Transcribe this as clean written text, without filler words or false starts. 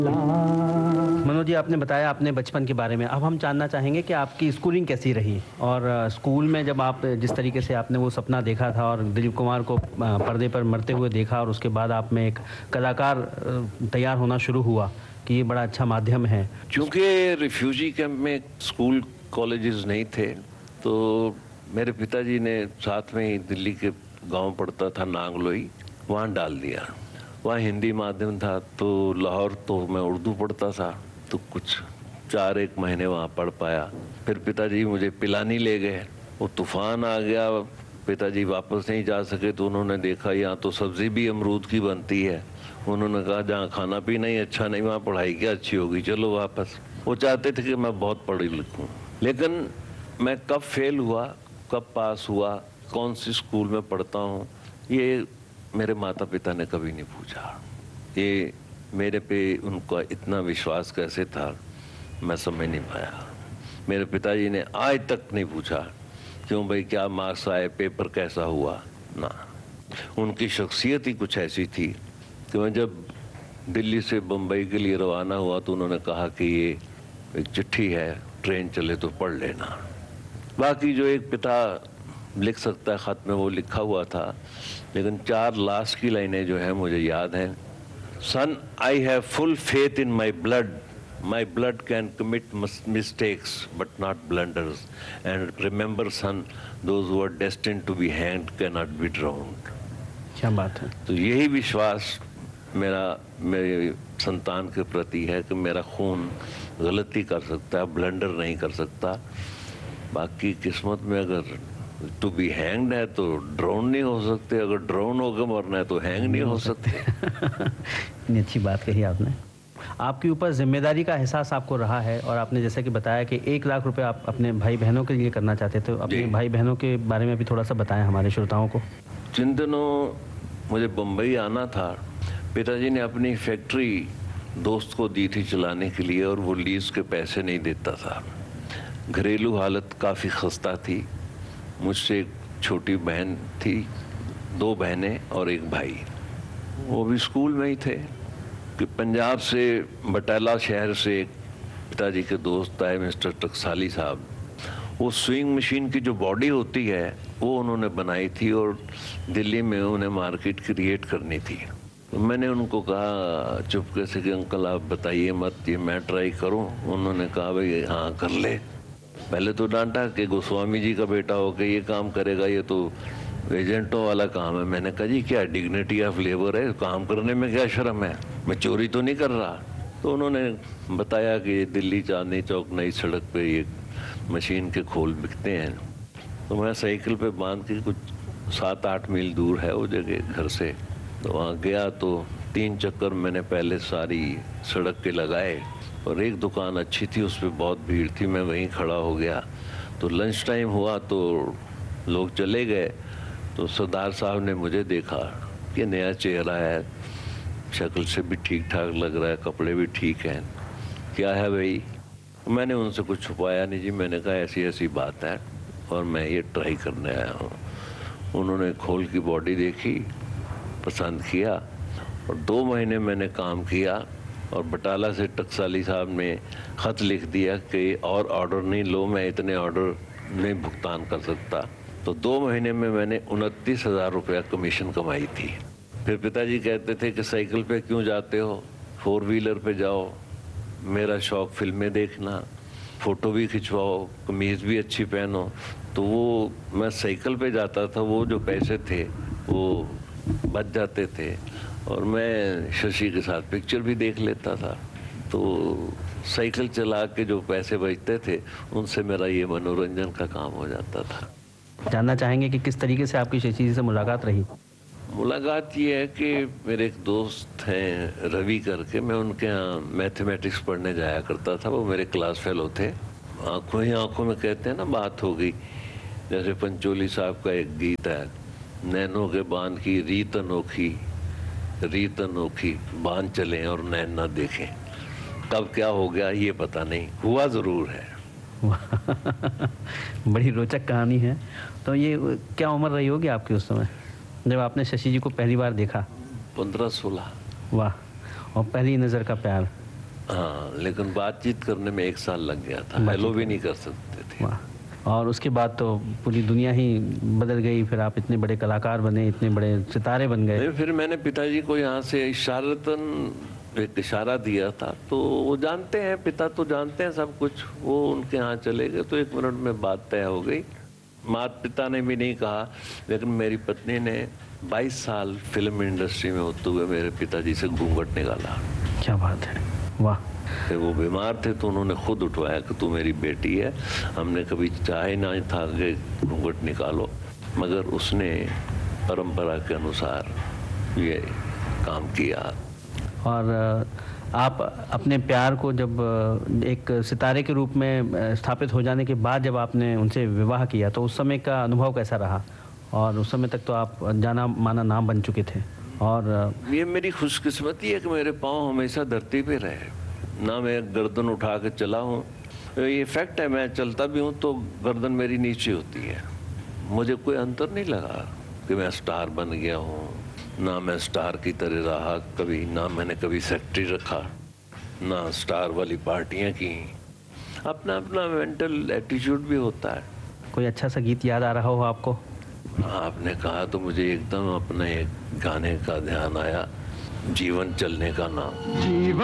मनोज जी, आपने बताया अपने बचपन के बारे में। अब हम जानना चाहेंगे कि आपकी स्कूलिंग कैसी रही और स्कूल में जब आप जिस तरीके से आपने वो सपना देखा था और दिलीप कुमार को पर्दे पर मरते हुए देखा और उसके बाद आप में एक कलाकार तैयार होना शुरू हुआ कि ये बड़ा अच्छा माध्यम है। क्योंकि रिफ्यूजी कैंप में स्कूल कॉलेजेस नहीं थे, तो मेरे पिताजी ने साथ में ही दिल्ली के गांव पड़ता था नांगलोई, वहाँ डाल दिया। वहाँ हिंदी माध्यम था, तो लाहौर तो मैं उर्दू पढ़ता था, तो कुछ 4-1 महीने वहाँ पढ़ पाया। फिर पिताजी मुझे पिलानी ले गए, वो तूफान आ गया, पिताजी वापस नहीं जा सके, तो उन्होंने देखा यहाँ तो सब्जी भी अमरूद की बनती है। उन्होंने कहा जहाँ खाना पीना ही अच्छा नहीं, वहाँ पढ़ाई क्या अच्छी होगी, चलो वापस। वो चाहते थे कि मैं बहुत पढ़ी लिखूँ, लेकिन मैं कब फेल हुआ, कब पास हुआ, कौन सी स्कूल में पढ़ता हूँ, ये मेरे माता पिता ने कभी नहीं पूछा। ये मेरे पे उनका इतना विश्वास कैसे था, मैं समझ नहीं पाया। मेरे पिताजी ने आज तक नहीं पूछा क्यों भाई क्या मार्क्स आए, पेपर कैसा हुआ, ना। उनकी शख्सियत ही कुछ ऐसी थी कि मैं जब दिल्ली से बम्बई के लिए रवाना हुआ तो उन्होंने कहा कि ये एक चिट्ठी है, ट्रेन चले तो पढ़ लेना। बाकी जो एक पिता लिख सकता है ख़त में, वो लिखा हुआ था, लेकिन 4 लास्ट की लाइनें जो है मुझे याद हैं। सन, I have full faith in my blood can commit mistakes but not blunders, and remember sun, those who are destined to be hanged can not be ड्राउन्ड। क्या बात है। तो यही विश्वास मेरे संतान के प्रति है कि मेरा खून गलती कर सकता है, ब्लंडर नहीं कर सकता। बाकी किस्मत में अगर टू बी हैंग्ड है तो ड्रोन नहीं हो सकते, अगर ड्रोन होकर मरना है तो हैंग नहीं हो सकते। इतनी अच्छी बात कही आपने। आपके ऊपर जिम्मेदारी का एहसास आपको रहा है और आपने जैसा कि बताया कि 1 लाख रुपए आप अपने भाई बहनों के लिए करना चाहते थे, अपने भाई बहनों के बारे में भी थोड़ा सा बताएं हमारे श्रोताओं को। जिन दिनों मुझे बम्बई आना था, पिताजी ने अपनी फैक्ट्री दोस्त को दी थी चलाने के लिए, और वो लीज के पैसे नहीं देता था। घरेलू हालत काफ़ी खस्ता थी। मुझसे एक छोटी बहन थी, 2 बहनें और एक भाई। वो भी स्कूल में ही थे कि पंजाब से बटाला शहर से एक पिताजी के दोस्त आए, मिस्टर टकसाली साहब। वो स्विंग मशीन की जो बॉडी होती है वो उन्होंने बनाई थी और दिल्ली में उन्हें मार्केट क्रिएट करनी थी। तो मैंने उनको कहा चुपके से कि अंकल आप बताइए मत, ये मैं ट्राई करूं। उन्होंने कहा भाई हाँ कर ले। पहले तो डांटा कि गोस्वामी जी का बेटा हो के ये काम करेगा, ये तो एजेंटों वाला काम है। मैंने कहा जी क्या डिग्निटी ऑफ लेबर है, काम करने में क्या शर्म है, मैं चोरी तो नहीं कर रहा। तो उन्होंने बताया कि दिल्ली चांदनी चौक नई सड़क पे ये मशीन के खोल बिकते हैं। तो मैं साइकिल पे बांध के, कुछ 7-8 मील दूर है वो जगह घर से, तो वहाँ गया तो 3 चक्कर मैंने पहले सारी सड़क के लगाए, और एक दुकान अच्छी थी, उस पर बहुत भीड़ थी, मैं वहीं खड़ा हो गया। तो लंच टाइम हुआ तो लोग चले गए, तो सरदार साहब ने मुझे देखा कि नया चेहरा है, शक्ल से भी ठीक ठाक लग रहा है, कपड़े भी ठीक हैं, क्या है भाई। मैंने उनसे कुछ छुपाया नहीं जी, मैंने कहा ऐसी ऐसी बात है और मैं ये ट्राई करने आया हूँ। उन्होंने खोल की बॉडी देखी, पसंद किया, और 2 महीने मैंने काम किया, और बटाला से टकसाली साहब ने ख़त लिख दिया कि और ऑर्डर नहीं लो, मैं इतने ऑर्डर नहीं भुगतान कर सकता। तो 2 महीने में मैंने 29,000 रुपया कमीशन कमाई थी। फिर पिताजी कहते थे कि साइकिल पे क्यों जाते हो, 4 व्हीलर पे जाओ, मेरा शौक़ फिल्में देखना, फ़ोटो भी खिंचवाओ, कमीज़ भी अच्छी पहनो। तो वो मैं साइकिल पे जाता था, वो जो पैसे थे वो बच जाते थे, और मैं शशि के साथ पिक्चर भी देख लेता था। तो साइकिल चला के जो पैसे बचते थे उनसे मेरा ये मनोरंजन का काम हो जाता था। जानना चाहेंगे कि किस तरीके से आपकी शशि जी से मुलाकात रही। मुलाकात ये है कि मेरे एक दोस्त हैं रवि करके, मैं उनके यहाँ मैथमेटिक्स पढ़ने जाया करता था, वो मेरे क्लास फेलो थे। आंखों ही आंखों में कहते हैं ना, बात हो गई। जैसे पंचोली साहब का एक गीत है, नैनों के बांध की रीत अनोखी, बांध चलें और नैन ना देखें। कब क्या हो गया ये पता नहीं, हुआ ज़रूर है। बड़ी रोचक कहानी है। तो ये क्या उम्र रही होगी आपकी उस समय जब आपने शशि जी को पहली बार देखा? 15-16। वाह। और पहली नज़र का प्यार? हाँ, लेकिन बातचीत करने में 1 साल लग गया था, हेलो भी नहीं कर सकते थे। वाह। और उसके बाद तो पूरी दुनिया ही बदल गई, फिर आप इतने बड़े कलाकार बने, इतने बड़े सितारे बन गए। फिर मैंने पिताजी को यहाँ से इशारतन एक इशारा दिया था, तो वो जानते हैं, पिता तो जानते हैं सब कुछ। वो उनके यहाँ चले गए तो 1 मिनट में बात तय हो गई। माता पिता ने भी नहीं कहा, लेकिन मेरी पत्नी ने 22 साल फिल्म इंडस्ट्री में होते हुए मेरे पिताजी से घूंघट निकाला। क्या बात है, वाह। फिर वो बीमार थे तो उन्होंने खुद उठवाया कि तू मेरी बेटी है। हमने कभी चाहे ना था कि घूंघट निकालो, मगर उसने परंपरा के अनुसार ये काम किया। और आप अपने प्यार को जब एक सितारे के रूप में स्थापित हो जाने के बाद जब आपने उनसे विवाह किया, तो उस समय का अनुभव कैसा रहा? और उस समय तक तो आप जाना माना नाम बन चुके थे। और ये मेरी खुशकिस्मती है कि मेरे पाँव हमेशा धरती पे रहे, ना मैं गर्दन उठा के चला हूँ। ये फैक्ट है, मैं चलता भी हूँ तो गर्दन मेरी नीचे होती है। मुझे कोई अंतर नहीं लगा कि मैं स्टार बन गया हूँ, ना मैं स्टार की तरह रहा कभी, ना मैंने कभी सेक्रेटरी रखा, ना स्टार वाली पार्टियाँ की। अपना अपना मेंटल एटीट्यूड भी होता है। कोई अच्छा सा गीत याद आ रहा हो आपको? आपने कहा तो मुझे एकदम अपने एक गाने का ध्यान आया, जीवन चलने का नाम।